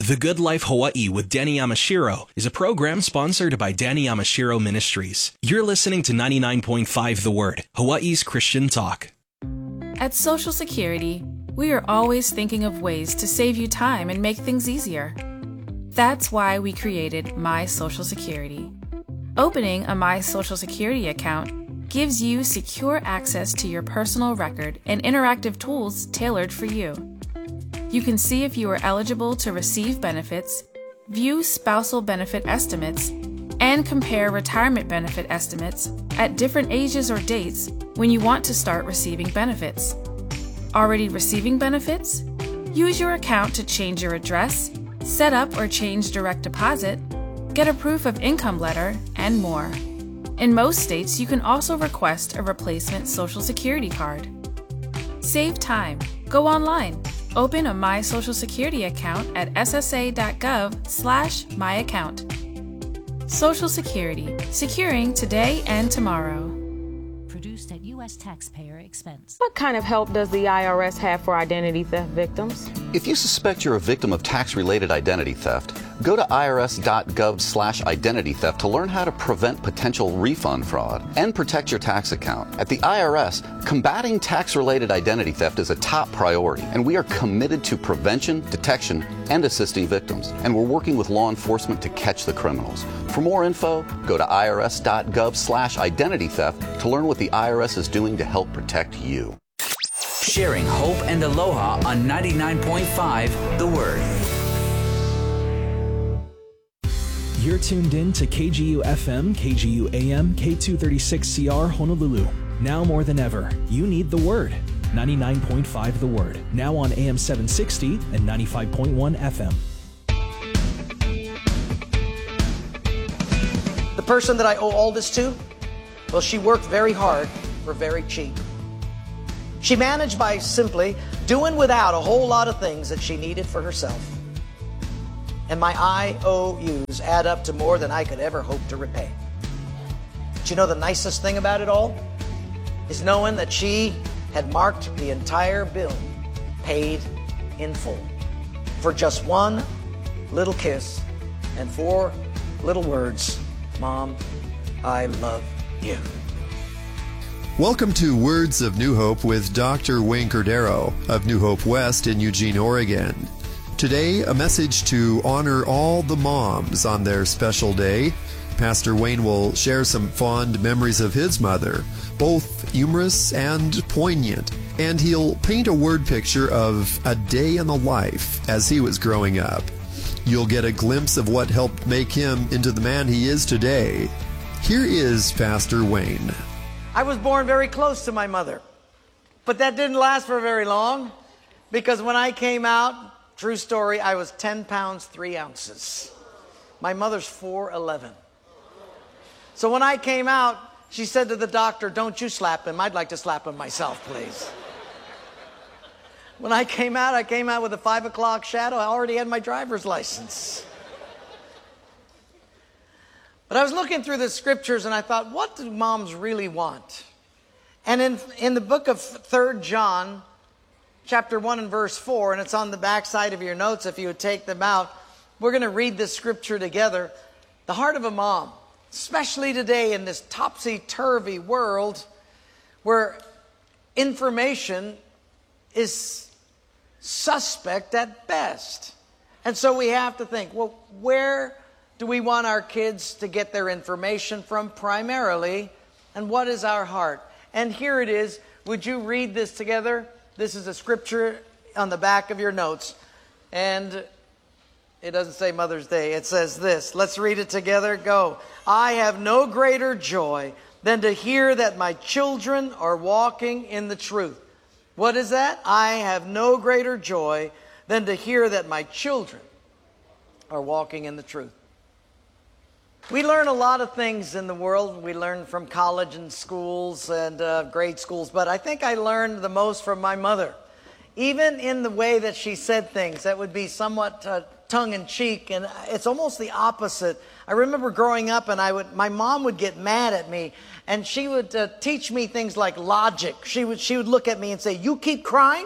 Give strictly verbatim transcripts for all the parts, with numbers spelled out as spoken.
The Good Life Hawaii with Danny Yamashiro is a program sponsored by Danny Yamashiro Ministries. You're listening to ninety-nine point five The Word, Hawaii's Christian talk. At Social Security, we are always thinking of ways to save you time and make things easier. That's why we created My Social Security. Opening a My Social Security account gives you secure access to your personal record and interactive tools tailored for you. You can see if you are eligible to receive benefits, view spousal benefit estimates, and compare retirement benefit estimates at different ages or dates when you want to start receiving benefits. Already receiving benefits? Use your account to change your address, set up or change direct deposit, get a proof of income letter, and more. In most states, you can also request a replacement Social Security card. Save time. Go online. Open a My Social Security account at ssa.gov slash my account. Social Security, securing today and tomorrow. Produced at U S taxpayer expense. What kind of help does the I R S have for identity theft victims? If you suspect you're a victim of tax-related identity theft, go to irs.gov slash identity theft to learn how to prevent potential refund fraud and protect your tax account. At the I R S, combating tax-related identity theft is a top priority, and we are committed to prevention, detection, and assisting victims. And we're working with law enforcement to catch the criminals. For more info, go to irs.gov slash identity theft to learn what the I R S is doing to help protect you. Sharing hope and aloha on ninety-nine point five The Word. You're tuned in to K G U F M, K G U A M, K two thirty-six C R Honolulu. Now more than ever, you need The Word. ninety-nine point five The Word. Now on A M seven sixty and ninety-five point one F M. The person that I owe all this to, well, she worked very hard for very cheap. She managed by simply doing without a whole lot of things that she needed for herself. And my I O Us add up to more than I could ever hope to repay. But you know the nicest thing about it all? Is knowing that she had marked the entire bill paid in full for just one little kiss and four little words, Mom, I love you. Welcome to Words of New Hope with Doctor Wayne Cordero of New Hope West in Eugene, Oregon. Today, a message to honor all the moms on their special day. Pastor Wayne will share some fond memories of his mother, both humorous and poignant, and he'll paint a word picture of a day in the life as he was growing up. You'll get a glimpse of what helped make him into the man he is today. Here is Pastor Wayne. I was born very close to my mother, but that didn't last for very long, because when I came out, true story, I was ten pounds, three ounces. My mother's four eleven. So when I came out, she said to the doctor, don't you slap him. I'd like to slap him myself, please. When I came out, I came out with a five o'clock shadow. I already had my driver's license. But I was looking through the scriptures and I thought, what do moms really want? And in, in the book of Third John, chapter one and verse four, and it's on the back side of your notes if you would take them out, we're going to read this scripture together. The heart of a mom, especially today in this topsy-turvy world where information is suspect at best. And so we have to think, well, where do we want our kids to get their information from primarily? And what is our heart? And here it is. Would you read this together? This is a scripture on the back of your notes. And it doesn't say Mother's Day. It says this. Let's read it together. Go. I have no greater joy than to hear that my children are walking in the truth. What is that? I have no greater joy than to hear that my children are walking in the truth. We learn a lot of things in the world. We learn from college and schools and uh, grade schools, but I think I learned the most from my mother. Even in the way that she said things that would be somewhat uh, tongue-in-cheek, and it's almost the opposite. I remember growing up, and I would, my mom would get mad at me, and she would uh, teach me things like logic. She would, she would look at me and say, "You keep crying,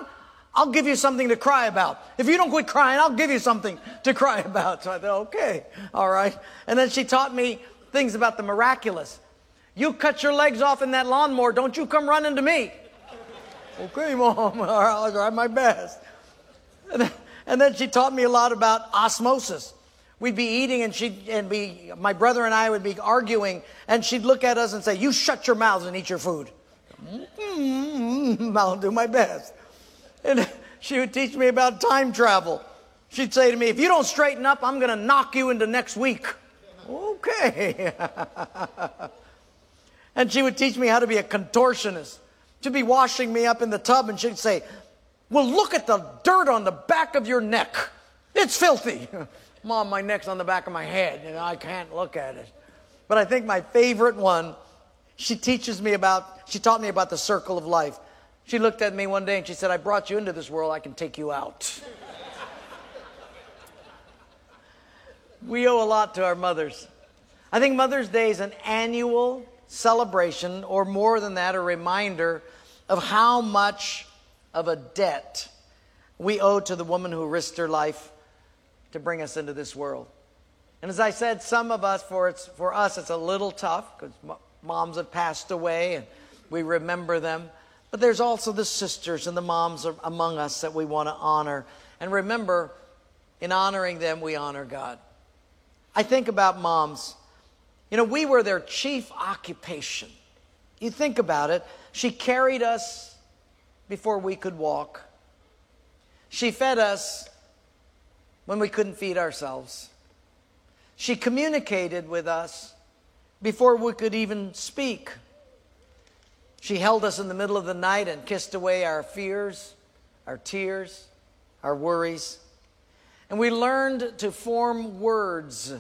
I'll give you something to cry about. If you don't quit crying, I'll give you something to cry about. So I thought, okay, all right. And then she taught me things about the miraculous. You cut your legs off in that lawnmower, don't you come running to me. Okay, Mom, all right, I'll try my best. And then, and then she taught me a lot about osmosis. We'd be eating and she'd and be my brother and I would be arguing, and she'd look at us and say, you shut your mouths and eat your food. Mm-hmm, I'll do my best. And she would teach me about time travel. She'd say to me, if you don't straighten up, I'm going to knock you into next week. Okay. And she would teach me how to be a contortionist. She'd be washing me up in the tub and she'd say, well, look at the dirt on the back of your neck. It's filthy. Mom, my neck's on the back of my head and I can't look at it. But I think my favorite one, she teaches me about, she taught me about the circle of life. She looked at me one day and she said, I brought you into this world, I can take you out. We owe a lot to our mothers. I think Mother's Day is an annual celebration, or more than that, a reminder of how much of a debt we owe to the woman who risked her life to bring us into this world. And as I said, some of us, for, it's, for us, it's a little tough because moms have passed away and we remember them. But there's also the sisters and the moms among us that we want to honor. And remember, in honoring them, we honor God. I think about moms. You know, we were their chief occupation. You think about it. She carried us before we could walk. She fed us when we couldn't feed ourselves. She communicated with us before we could even speak. She held us in the middle of the night and kissed away our fears, our tears, our worries. And we learned to form words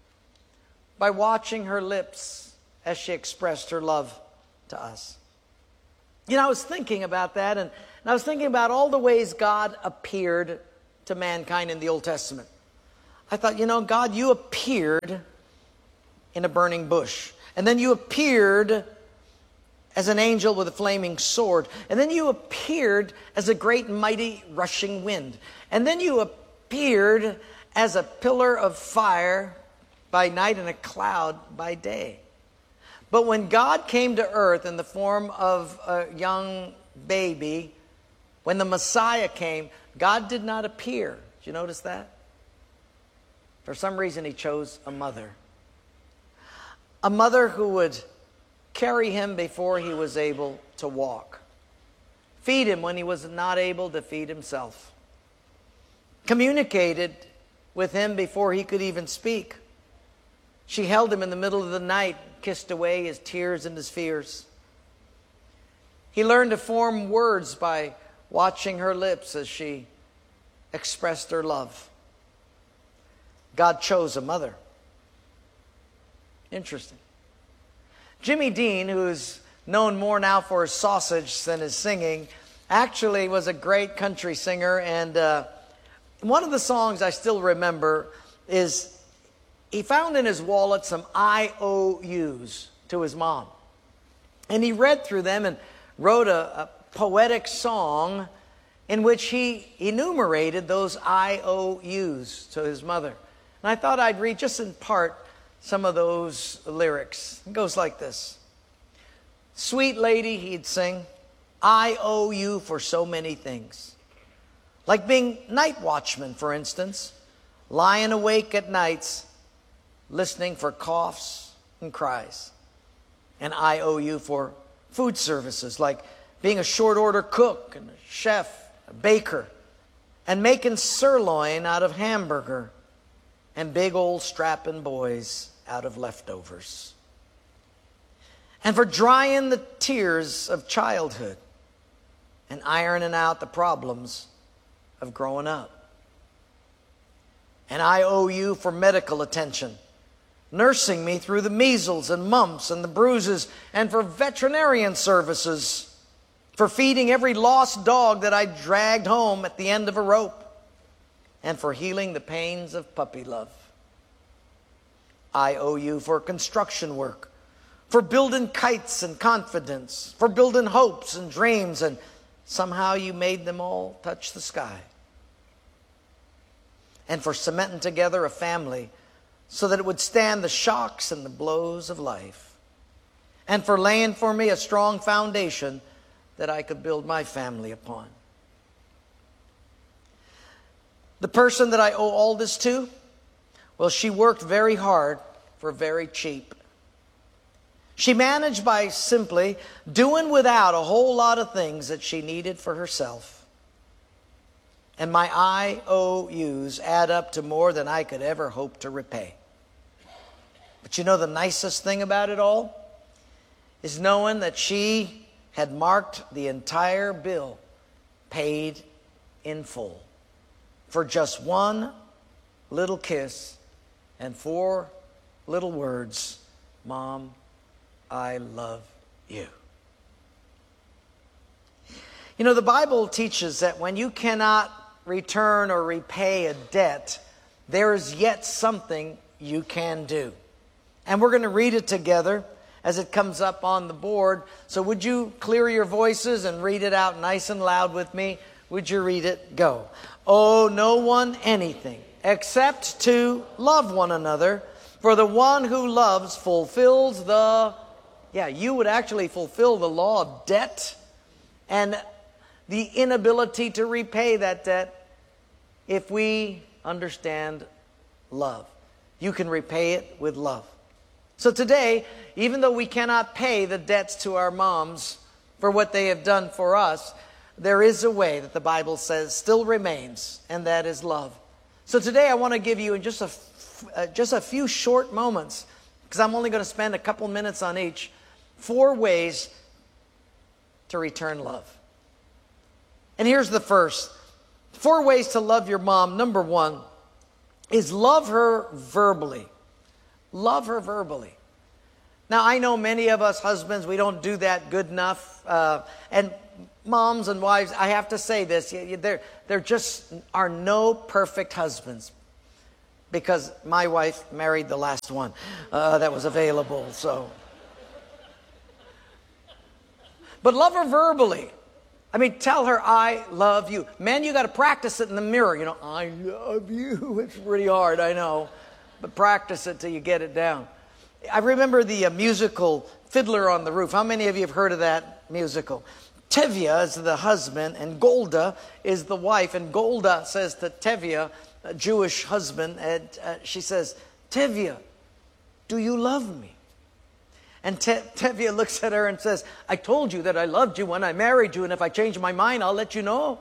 by watching her lips as she expressed her love to us. You know, I was thinking about that, and, and I was thinking about all the ways God appeared to mankind in the Old Testament. I thought, you know, God, you appeared in a burning bush. And then you appeared as an angel with a flaming sword. And then you appeared as a great and mighty rushing wind. And then you appeared as a pillar of fire by night and a cloud by day. But when God came to earth in the form of a young baby, when the Messiah came, God did not appear. Did you notice that? For some reason, he chose a mother. A mother who would carry him before he was able to walk. Feed him when he was not able to feed himself. Communicated with him before he could even speak. She held him in the middle of the night, kissed away his tears and his fears. He learned to form words by watching her lips as she expressed her love. God chose a mother. Interesting. Jimmy Dean, who's known more now for his sausage than his singing, actually was a great country singer. And uh, one of the songs I still remember is he found in his wallet some I O Us to his mom. And he read through them and wrote a, a poetic song in which he enumerated those I O Us to his mother. And I thought I'd read just in part some of those lyrics. It goes like this. Sweet lady, he'd sing, I owe you for so many things. Like being night watchman, for instance, lying awake at nights, listening for coughs and cries. And I owe you for food services, like being a short order cook and a chef, a baker, and making sirloin out of hamburger, and big old strapping boys out of leftovers. And for drying the tears of childhood and ironing out the problems of growing up. And I owe you for medical attention, nursing me through the measles and mumps and the bruises, and for veterinarian services, for feeding every lost dog that I dragged home at the end of a rope, and for healing the pains of puppy love. I owe you for construction work, for building kites and confidence, for building hopes and dreams, and somehow you made them all touch the sky. And for cementing together a family so that it would stand the shocks and the blows of life. And for laying for me a strong foundation that I could build my family upon. The person that I owe all this to, well, she worked very hard for very cheap. She managed by simply doing without a whole lot of things that she needed for herself. And my I O Us add up to more than I could ever hope to repay. But you know the nicest thing about it all is knowing that she had marked the entire bill paid in full for just one little kiss and four little words, Mom, I love you. You know, the Bible teaches that when you cannot return or repay a debt, there is yet something you can do. And we're going to read it together as it comes up on the board. So would you clear your voices and read it out nice and loud with me? Would you read it? Go. Owe no one anything except to love one another, for the one who loves fulfills the... Yeah, you would actually fulfill the law of debt and the inability to repay that debt if we understand love. You can repay it with love. So today, even though we cannot pay the debts to our moms for what they have done for us, there is a way that the Bible says still remains, and that is love. So today I want to give you in just a, uh, just a few short moments, because I'm only going to spend a couple minutes on each, four ways to return love. And here's the first. Four ways to love your mom. Number one is love her verbally. Love her verbally. Now, I know many of us husbands, we don't do that good enough. Uh, and moms and wives, I have to say this, there, there just are no perfect husbands. Because my wife married the last one uh, that was available, so... But love her verbally. I mean, tell her, I love you. Man, you got to practice it in the mirror. You know, I love you. It's pretty hard, I know. But practice it till you get it down. I remember the uh, musical Fiddler on the Roof. How many of you have heard of that musical? Tevye is the husband and Golda is the wife. And Golda says to Tevye, a Jewish husband, and uh, she says, Tevye, do you love me? And Te- Tevye looks at her and says, I told you that I loved you when I married you, and if I change my mind, I'll let you know.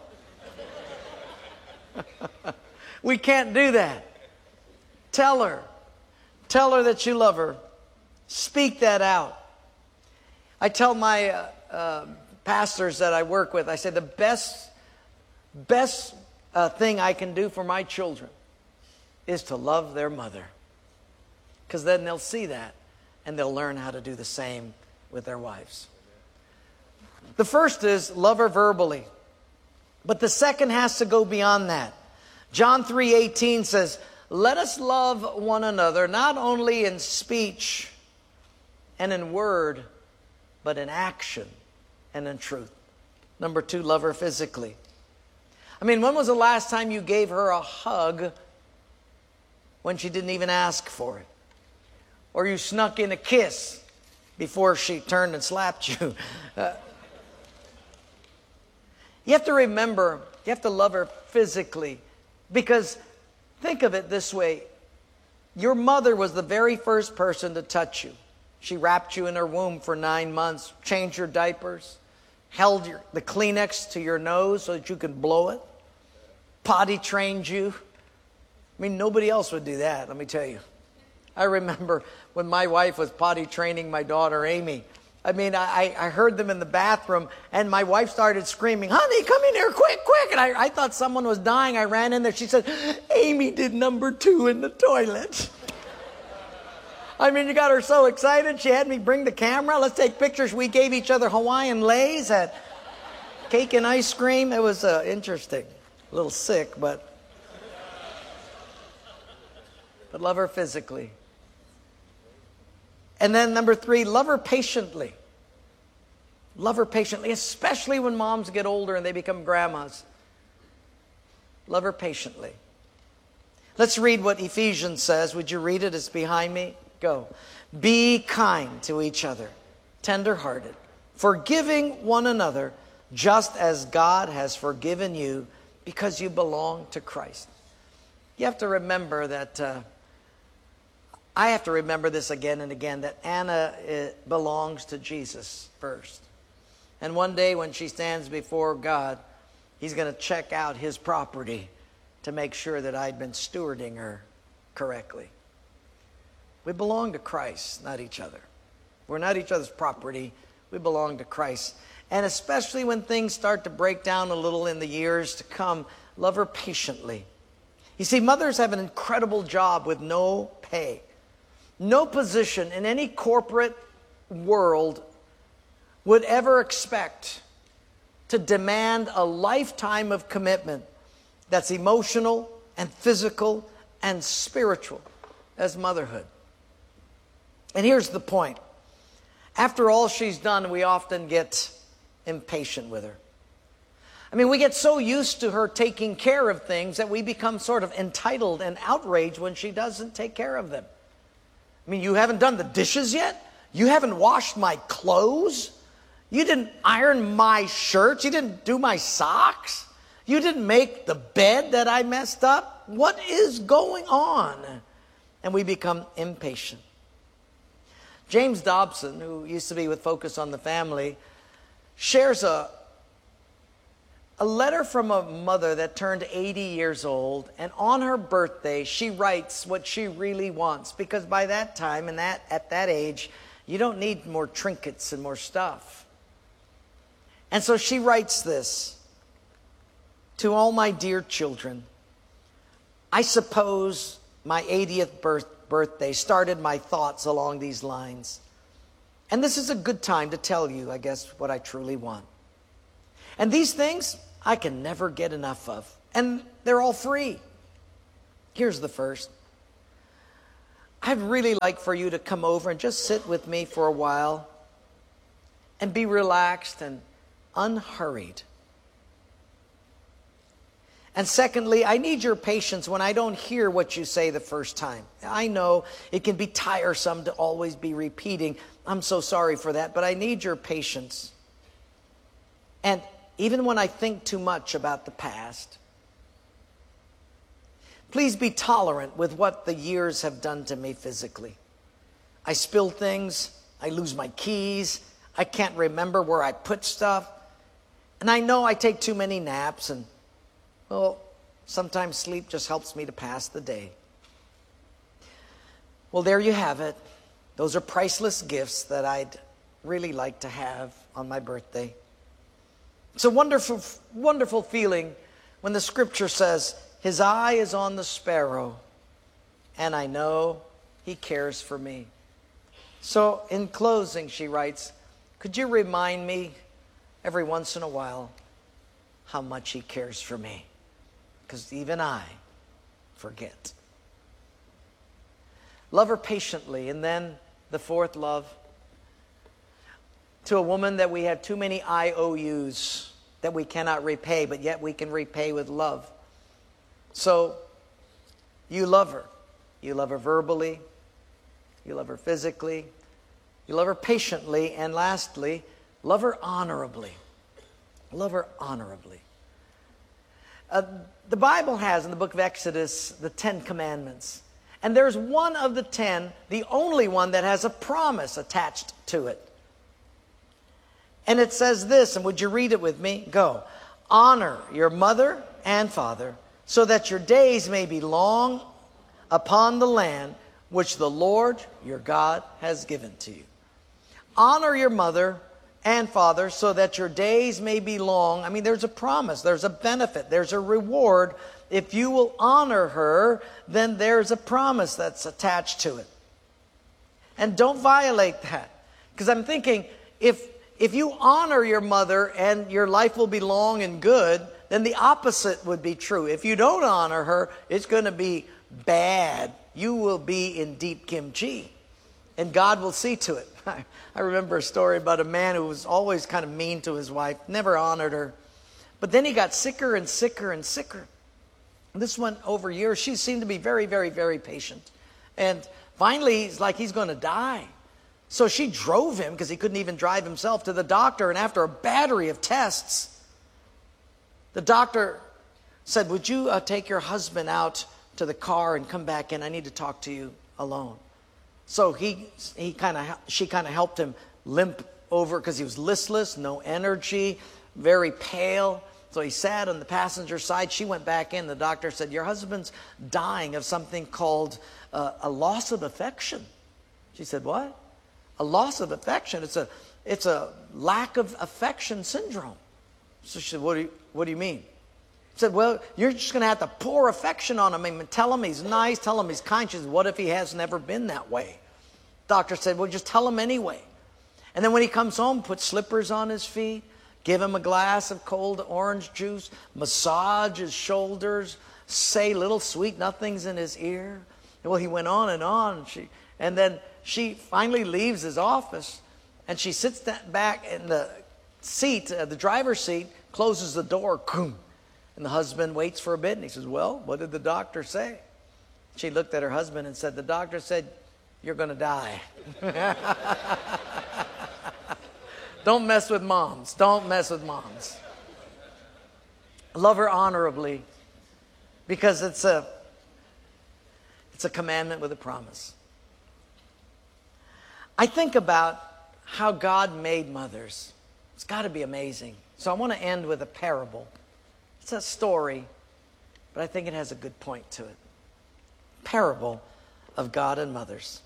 We can't do that. Tell her. Tell her that you love her. Speak that out. I tell my uh, uh, pastors that I work with, I say the best, best uh, thing I can do for my children is to love their mother. Because then they'll see that. And they'll learn how to do the same with their wives. The first is love her verbally. But the second has to go beyond that. John three eighteen says, let us love one another, not only in speech and in word, but in action and in truth. Number two, love her physically. I mean, when was the last time you gave her a hug when she didn't even ask for it? Or you snuck in a kiss before she turned and slapped you. Uh, you have to remember, you have to love her physically. Because think of it this way. Your mother was the very first person to touch you. She wrapped you in her womb for nine months, changed your diapers, held your, the Kleenex to your nose so that you could blow it, potty trained you. I mean, nobody else would do that, let me tell you. I remember when my wife was potty training my daughter, Amy. I mean, I, I heard them in the bathroom, and my wife started screaming, honey, come in here, quick, quick. And I, I thought someone was dying. I ran in there. She said, Amy did number two in the toilet. I mean, you got her so excited. She had me bring the camera. Let's take pictures. We gave each other Hawaiian lays, had cake and ice cream. It was uh, interesting. A little sick, but, but love her physically. And then number three, love her patiently. Love her patiently, especially when moms get older and they become grandmas. Love her patiently. Let's read what Ephesians says. Would you read it? It's behind me. Go. Be kind to each other, tender-hearted, forgiving one another, just as God has forgiven you, because you belong to Christ. You have to remember that, uh, I have to remember this again and again, that Anna uh, belongs to Jesus first. And one day when she stands before God, He's going to check out His property to make sure that I'd been stewarding her correctly. We belong to Christ, not each other. We're not each other's property. We belong to Christ. And especially when things start to break down a little in the years to come, love her patiently. You see, mothers have an incredible job with no pay. No position in any corporate world would ever expect to demand a lifetime of commitment that's emotional and physical and spiritual as motherhood. And here's the point. After all she's done, we often get impatient with her. I mean, we get so used to her taking care of things that we become sort of entitled and outraged when she doesn't take care of them. I mean, you haven't done the dishes yet? You haven't washed my clothes? You didn't iron my shirts? You didn't do my socks? You didn't make the bed that I messed up? What is going on? And we become impatient. James Dobson, who used to be with Focus on the Family, shares a, a letter from a mother that turned eighty years old, and on her birthday she writes what she really wants, because by that time and that at that age you don't need more trinkets and more stuff. And so she writes this: to all my dear children, I suppose my eightieth birth, birthday started my thoughts along these lines. And this is a good time to tell you, I guess, what I truly want. And these things I can never get enough of. And they're all free. Here's the first. I'd really like for you to come over and just sit with me for a while and be relaxed and unhurried. And secondly, I need your patience when I don't hear what you say the first time. I know it can be tiresome to always be repeating. I'm so sorry for that, but I need your patience. And even when I think too much about the past, please be tolerant with what the years have done to me physically. I spill things, I lose my keys, I can't remember where I put stuff, and I know I take too many naps, and well, sometimes sleep just helps me to pass the day. Well, there you have it. Those are priceless gifts that I'd really like to have on my birthday. It's a wonderful, wonderful feeling when the scripture says, His eye is on the sparrow, and I know He cares for me. So in closing, she writes, could you remind me every once in a while how much He cares for me? Because even I forget. Love her patiently. And then the fourth love, to a woman that we have too many I O Us that we cannot repay, but yet we can repay with love. So you love her. You love her verbally. You love her physically. You love her patiently. And lastly, love her honorably. Love her honorably. Uh, the Bible has in the book of Exodus the Ten Commandments. And there's one of the ten, the only one that has a promise attached to it. And it says this, and would you read it with me? Go. Honor your mother and father, so that your days may be long upon the land which the Lord your God has given to you. Honor your mother and father, so that your days may be long. I mean, there's a promise, there's a benefit, there's a reward. If you will honor her, then there's a promise that's attached to it. And don't violate that. Because I'm thinking, if, if you honor your mother and your life will be long and good, then the opposite would be true. If you don't honor her, it's going to be bad. You will be in deep kimchi. and God will see to it. I remember a story about a man who was always kind of mean to his wife, never honored her. But then he got sicker and sicker and sicker. This went over years. She seemed to be very, very, very patient. And finally, he's like he's going to die. So she drove him, because he couldn't even drive himself, to the doctor. And after a battery of tests, the doctor said, would you uh, take your husband out to the car and come back in? I need to talk to you alone. So he, he kind of, she kind of helped him limp over, because he was listless, no energy, very pale. So he sat on the passenger side. She went back in. The doctor said, your husband's dying of something called uh, a loss of affection. She said, what? A loss of affection. It's a, it's a lack of affection syndrome. So she said, what do you, what do you mean? He said, well, you're just going to have to pour affection on him. I mean, tell him he's nice. Tell him he's kind. She said, what if he has never been that way? Doctor said, well, just tell him anyway. And then when he comes home, put slippers on his feet. Give him a glass of cold orange juice, massage his shoulders, say little sweet nothings in his ear. Well, he went on and on. She, and then she finally leaves his office, and she sits back in the seat, uh, the driver's seat, closes the door, boom. And the husband waits for a bit, and he says, well, what did the doctor say? She looked at her husband and said, the doctor said, you're going to die. Don't mess with moms. Don't mess with moms. Love her honorably, because it's a, it's a commandment with a promise. I think about how God made mothers. It's got to be amazing. So I want to end with a parable. It's a story, but I think it has a good point to it. Parable of God and mothers.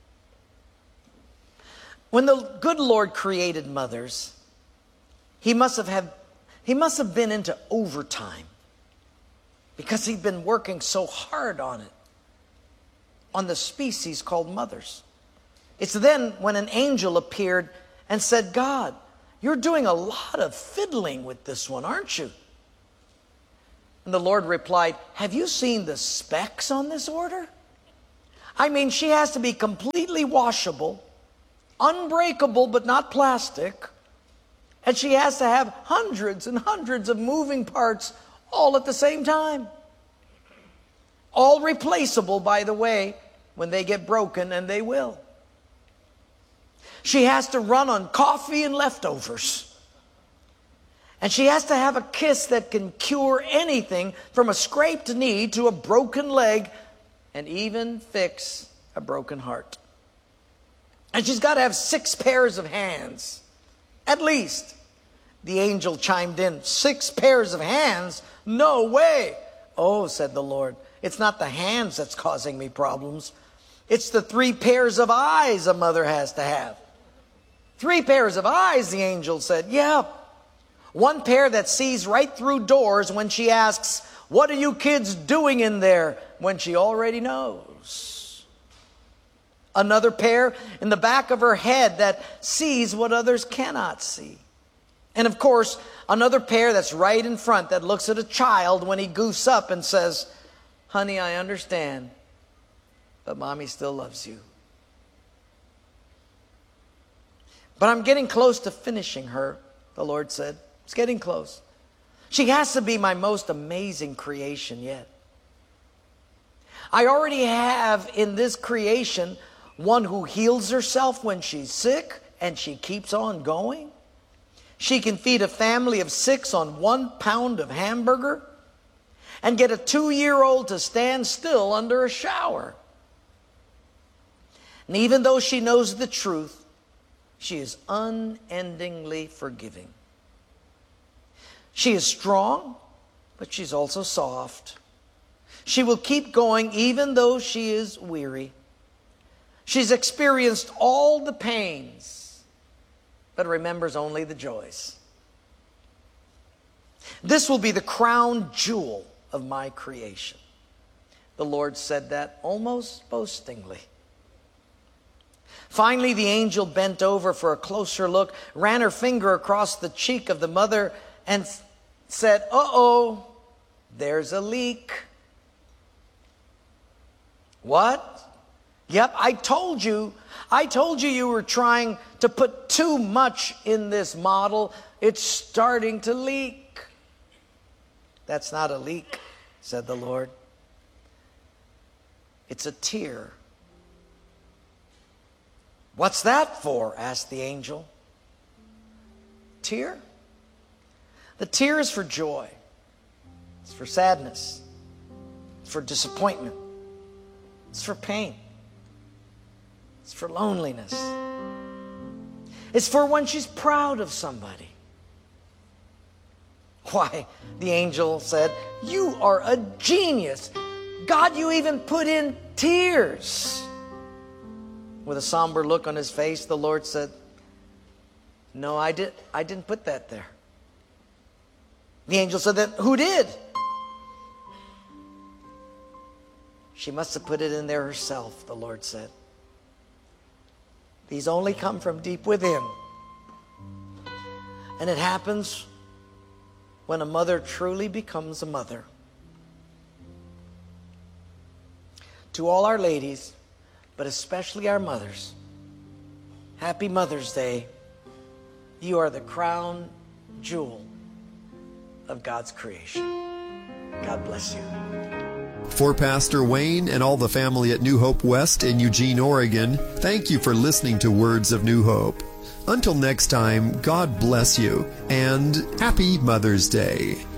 When the good Lord created mothers, he must have had, he must have been into overtime, because he'd been working so hard on it, on the species called mothers. It's then when an angel appeared and said, God, you're doing a lot of fiddling with this one, aren't you? And the Lord replied, have you seen the specs on this order? I mean, she has to be completely washable, unbreakable but not plastic, and she has to have hundreds and hundreds of moving parts all at the same time. All replaceable, by the way, when they get broken, and they will. She has to run on coffee and leftovers. And she has to have a kiss that can cure anything from a scraped knee to a broken leg, and even fix a broken heart. And she's got to have six pairs of hands, at least. The angel chimed in, six pairs of hands? No way. Oh, said the Lord, it's not the hands that's causing me problems. It's the three pairs of eyes a mother has to have. Three pairs of eyes, the angel said. Yeah. One pair that sees right through doors when she asks, what are you kids doing in there? When she already knows. Another pair in the back of her head that sees what others cannot see. And of course, another pair that's right in front that looks at a child when he goofs up and says, honey, I understand, but mommy still loves you. But I'm getting close to finishing her, the Lord said. It's getting close. She has to be my most amazing creation yet. I already have in this creation one who heals herself when she's sick, and she keeps on going. She can feed a family of six on one pound of hamburger and get a two-year-old to stand still under a shower. And even though she knows the truth, she is unendingly forgiving. She is strong, but she's also soft. She will keep going even though she is weary. She's experienced all the pains, but remembers only the joys. This will be the crown jewel of my creation. The Lord said that almost boastingly. Finally, the angel bent over for a closer look, ran her finger across the cheek of the mother, and said, uh-oh, there's a leak. What? Yep, I told you, I told you you were trying to put too much in this model. It's starting to leak. That's not a leak, said the Lord. It's a tear. What's that for? Asked the angel. Tear? The tear is for joy. It's for sadness. It's for disappointment. It's for pain. It's for loneliness. It's for when she's proud of somebody. Why, the angel said, you are a genius. God, you even put in tears. With a somber look on his face, the Lord said, no, I, did, I didn't put that there. The angel said, then who did? She must have put it in there herself, the Lord said. These only come from deep within. And it happens when a mother truly becomes a mother. To all our ladies, but especially our mothers, happy Mother's Day. You are the crown jewel of God's creation. God bless you. For Pastor Wayne and all the family at New Hope West in Eugene, Oregon, thank you for listening to Words of New Hope. Until next time, God bless you, and Happy Mother's Day.